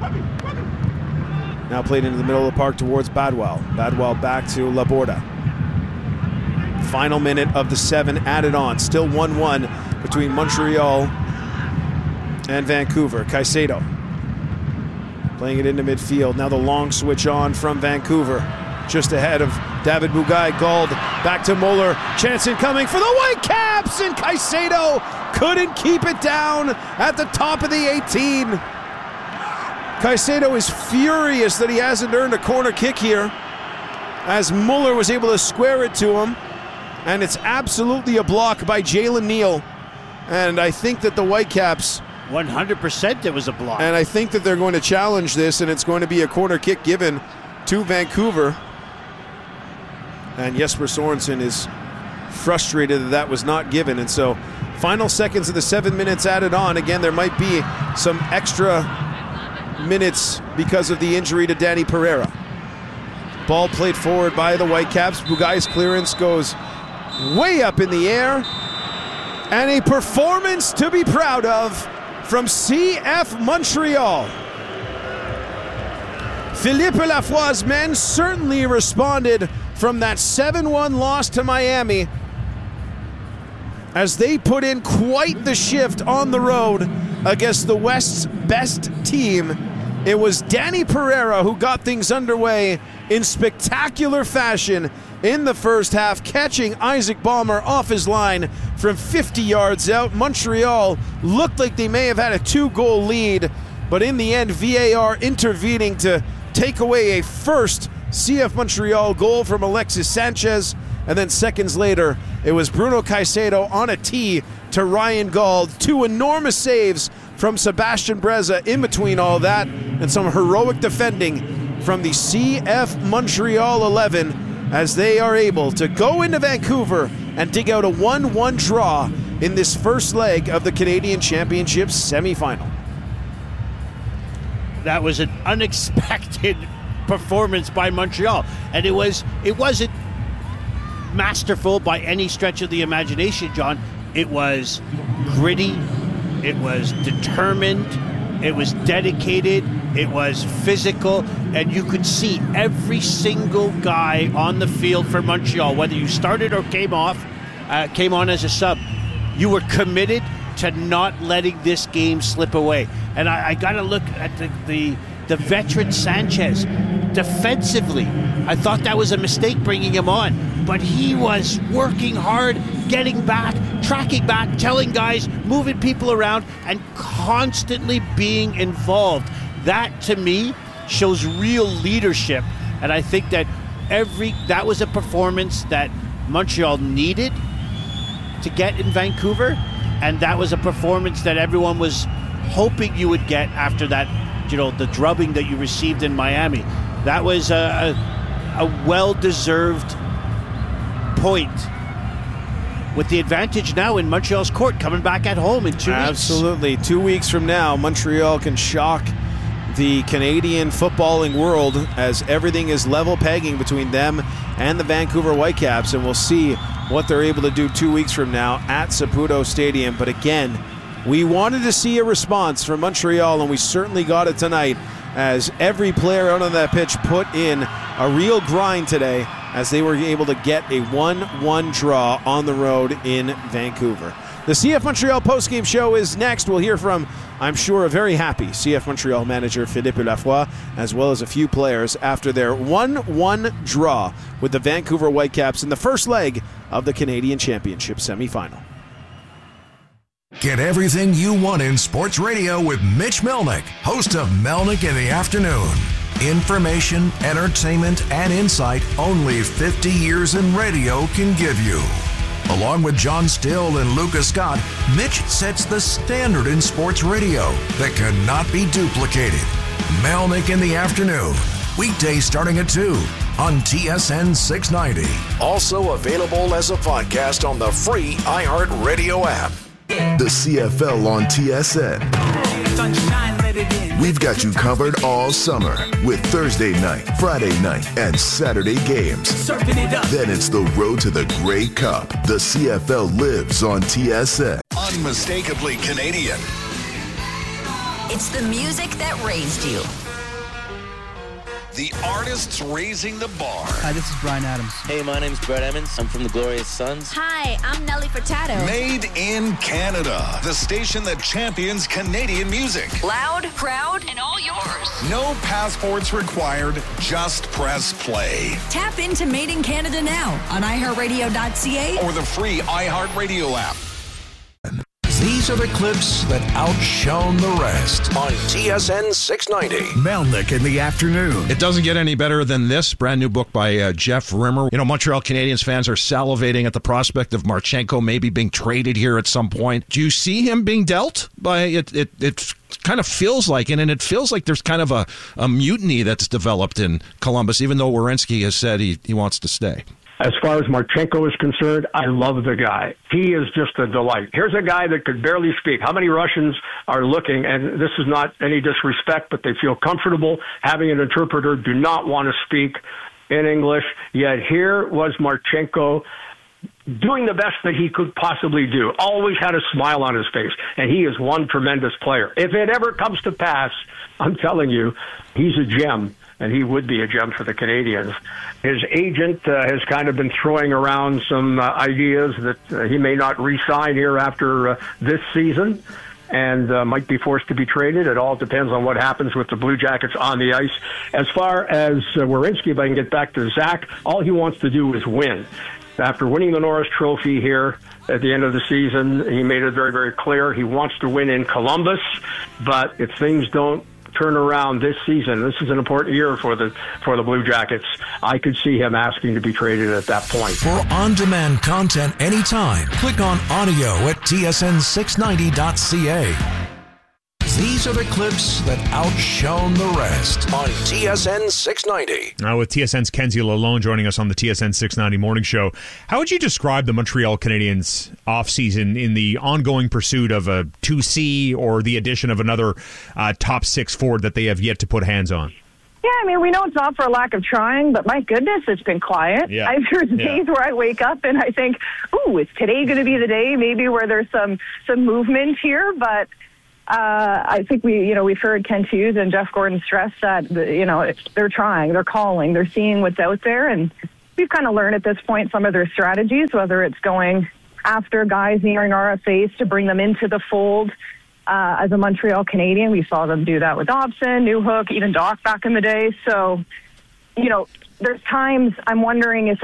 Now played into the middle of the park towards Badwell. Badwell back to Laborda. Final minute of the seven added on. Still one one between Montreal and Vancouver. Caicedo playing it into midfield. Now the long switch on from Vancouver. Just ahead of David Bugaj. Gauld back to Muller. Chance incoming for the Whitecaps, and Caicedo couldn't keep it down at the top of the eighteen. Caicedo is furious that he hasn't earned a corner kick here, as Muller was able to square it to him, and it's absolutely a block by Jalen Neal. And I think that the Whitecaps, one hundred percent it was a block. and I think that they're going to challenge this, and it's going to be a corner kick given to Vancouver. And Jesper Sorensen is frustrated that that was not given. And so final seconds of the seven minutes added on. Again, there might be some extra minutes because of the injury to Danny Pereira. Ball played forward by the Whitecaps. Bugaj's clearance goes way up in the air. And a performance to be proud of from C F Montreal. Philippe Lafoy's men certainly responded from that seven one loss to Miami, as they put in quite the shift on the road against the West's best team. It was Danny Pereira who got things underway in spectacular fashion in the first half, catching Isaac Ballmer off his line from fifty yards out. Montreal looked like they may have had a two-goal lead, but in the end, V A R intervening to take away a first C F Montreal goal from Alexis Sanchez, and then seconds later, it was Bruno Caicedo on a tee to Ryan Gauld. Two enormous saves from Sebastian Breza in between all that, and some heroic defending from the C F Montreal eleven, as they are able to go into Vancouver and dig out a one one draw in this first leg of the Canadian Championship semifinal. That was an unexpected performance by Montreal, and it was it wasn't masterful by any stretch of the imagination, John. It was gritty. It was determined. It was dedicated. It was physical. And you could see every single guy on the field for Montreal, whether you started or came off, uh, came on as a sub, you were committed to not letting this game slip away. And I, I got to look at the, the the veteran Sanchez. Defensively, I thought that was a mistake bringing him on, but he was working hard, getting back, tracking back, telling guys, moving people around, and constantly being involved. That, to me, shows real leadership, and I think that every that was a performance that Montreal needed to get in Vancouver, and that was a performance that everyone was hoping you would get after that, you know, the drubbing that you received in Miami. That was a, a, a well-deserved point, with the advantage now in Montreal's court, coming back at home in two weeks. Absolutely. Two weeks from now, Montreal can shock the Canadian footballing world as everything is level pegging between them and the Vancouver Whitecaps, and we'll see what they're able to do two weeks from now at Saputo Stadium. But again, we wanted to see a response from Montreal, and we certainly got it tonight, as every player out on that pitch put in a real grind today as they were able to get a one one draw on the road in Vancouver. The C F Montreal postgame show is next. We'll hear from, I'm sure, a very happy C F Montreal manager Philippe Lafroy, as well as a few players after their one one draw with the Vancouver Whitecaps in the first leg of the Canadian Championship semifinal. Get everything you want in sports radio with Mitch Melnick, host of Melnick in the Afternoon. Information, entertainment, and insight only fifty years in radio can give you. Along with John Still and Lucas Scott, Mitch sets the standard in sports radio that cannot be duplicated. Melnick in the Afternoon, weekdays starting at two on T S N six ninety. Also available as a podcast on the free iHeartRadio app. The C F L on T S N. We've got you covered all summer with Thursday night, Friday night, and Saturday games. Then it's the road to the Grey Cup. The C F L lives on T S N. Unmistakably Canadian. It's the music that raised you. The artists raising the bar. Hi, this is Bryan Adams. Hey, my name's Brett Emmons. I'm from the Glorious Sons. Hi, I'm Nelly Furtado. Made in Canada. The station that champions Canadian music. Loud, proud, and all yours. No passports required. Just press play. Tap into Made in Canada now on i heart radio dot c a or the free iHeartRadio app. These are the clips that outshone the rest on T S N six ninety. Melnick in the Afternoon. It doesn't get any better than this. Brand new book by uh, Jeff Rimmer. You know, Montreal Canadiens fans are salivating at the prospect of Marchenko maybe being traded here at some point. Do you see him being dealt? By it, it, it kind of feels like it, and it feels like there's kind of a, a mutiny that's developed in Columbus, even though Werenski has said he, he wants to stay. As far as Marchenko is concerned, I love the guy. He is just a delight. Here's a guy that could barely speak. How many Russians are looking, and this is not any disrespect, but they feel comfortable having an interpreter, do not want to speak in English. Yet here was Marchenko doing the best that he could possibly do. Always had a smile on his face, and he is one tremendous player. If it ever comes to pass, I'm telling you, he's a gem. And he would be a gem for the Canadians. His agent uh, has kind of been throwing around some uh, ideas that uh, he may not re-sign here after uh, this season and uh, might be forced to be traded. It all depends on what happens with the Blue Jackets on the ice. As far as uh, Werenski, if I can get back to Zach, all he wants to do is win. After winning the Norris Trophy here at the end of the season, he made it very, very clear he wants to win in Columbus, but if things don't turn around this season, this is an important year for the for the Blue Jackets, I could see him asking to be traded at that point. For on-demand content anytime, click on audio at T S N six ninety dot c a. These are the clips that outshone the rest on T S N six ninety. Now, with T S N's Kenzie Lalone joining us on the T S N six ninety Morning Show, how would you describe the Montreal Canadiens offseason in the ongoing pursuit of a two C or the addition of another uh, top six forward that they have yet to put hands on? Yeah, I mean, we know it's not for a lack of trying, but my goodness, it's been quiet. Yeah. I, there's yeah. days where I wake up and I think, ooh, is today going to be the day maybe where there's some, some movement here? But uh, I think we, you know, we've heard Kent Hughes and Jeff Gordon stress that, you know, it's, they're trying, they're calling, they're seeing what's out there. And we've kind of learned at this point some of their strategies, whether it's going after guys nearing R F As to bring them into the fold. Uh, as a Montreal Canadian, we saw them do that with Dobson, Newhook, even Doc back in the day. So, you know, there's times I'm wondering if